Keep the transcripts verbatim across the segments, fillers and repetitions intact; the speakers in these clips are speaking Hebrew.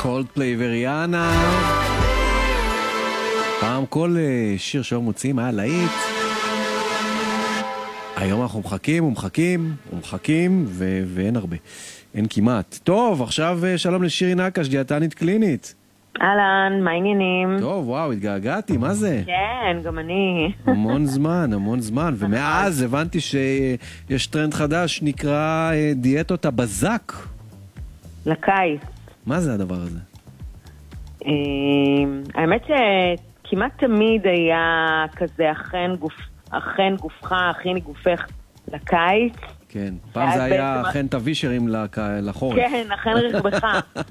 קולדפליי וריאנה. פעם כל שיר שהיו מוצאים היה להיט. היום אנחנו מחכים ומחכים ומחכים ו- ואין הרבה, אין כמעט. טוב, עכשיו שלום לשירי נקש, דיאטנית קלינית. אהלן, מה העניינים? טוב, וואו, התגעגעתי, מה זה? כן, גם אני. המון זמן, המון זמן, ומאז הבנתי שיש טרנד חדש נקרא דיאטות הבזק. לקיץ. מה זה הדבר הזה? האמת שכמעט תמיד היה כזה אכן גוף, אכן גופך, הכיני גופך לקיץ. כן, פעם זה היה אכן תווישרים לחורף. כן, אכן רכבך.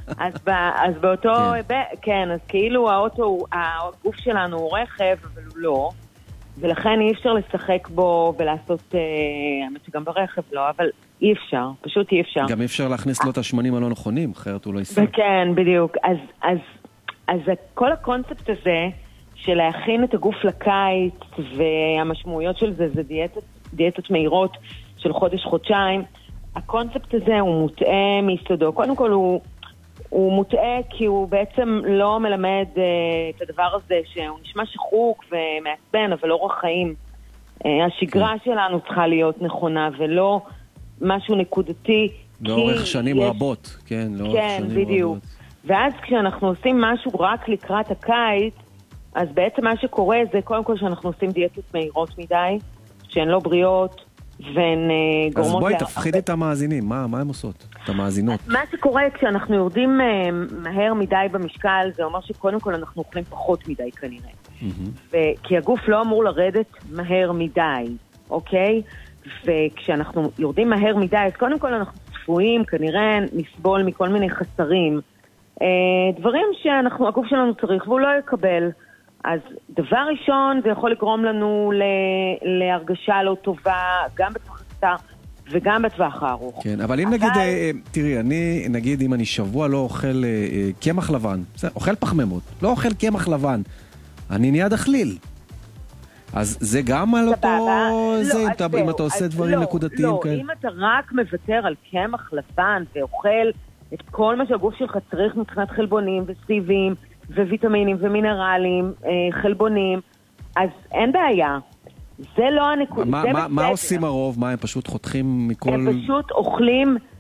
אז באותו, כן, אז כאילו האוטו, הגוף שלנו הוא רכב, אבל הוא לא, ולכן אי אפשר לשחק בו ולעשות, האמת שגם ברכב לא, אבל אי אפשר, פשוט אי אפשר. גם אי אפשר להכניס לו את השמנים הלא נכונים, אחרת הוא לא ייסע. כן, בדיוק. אז, אז, אז כל הקונספט הזה של להכין את הגוף לקיץ, והמשמעויות של זה, זה דיאטות, דיאטות מהירות של חודש-חודשיים, הקונספט הזה הוא מוטעה מיסודו. קודם כל הוא, הוא מוטעה כי הוא בעצם לא מלמד uh, את הדבר הזה שהוא נשמע שחוק ומעצבן, אבל לא אורח חיים. Uh, השגרה כן. שלנו צריכה להיות נכונה ולא משהו נקודתי. לאורך שנים יש... רבות, כן, לאורך כן, שנים בדיוק. רבות. ואז כשאנחנו עושים משהו רק לקראת הקיץ, אז בעצם מה שקורה זה קודם כל שאנחנו עושים דיאטות מהירות מדי, שהן לא בריאות, והן גורמות... אז בואי, תפחיד את המאזינים, מה, מה הם עושות? את המאזינות. מה שקורה כשאנחנו יורדים מהר מדי במשקל, זה אומר שקודם כל אנחנו אוכלים פחות מדי כנראה. כי הגוף לא אמור לרדת מהר מדי, אוקיי? וכשאנחנו יורדים מהר מדי, אז קודם כל אנחנו צפויים, כנראה נסבול מכל מיני חסרים. דברים שאנחנו, הגוף שלנו צריך, והוא לא יקבל. אז דבר ראשון, זה יכול לגרום לנו להרגשה לא טובה, גם בטווח הקצר וגם בטווח הארוך. כן, אבל אם נגיד, תראי, אני, נגיד, אם אני שבוע לא אוכל קמח לבן, אוכל פחמימות, לא אוכל קמח לבן, אני נהיה דחליל. אז זה גם על אותו, זה, אם אתה עושה דברים נקודתיים כאלה. לא, אם אתה רק מוותר על קמח לבן ואוכל את כל מה שהגוף שלך צריך מבחינת חלבונים וסיבים, וויטמינים ומינרלים, חלבונים, אז אין בעיה. זה לא הנקודה. מה, מה, מה עושים הרוב? מה, הם פשוט חותכים מכל... הם פשוט אוכלים